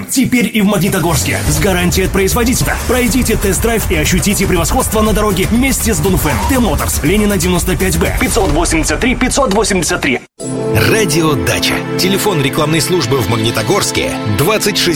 теперь и в Магнитогорске. С гарантией от производителя. Пройдите тест-драйв и ощутите превосходство на дороге вместе с Дунфэн. Т-Моторс, Ленина 95Б, 583. Радио Дача. Телефон рекламной службы в Магнитогорске 20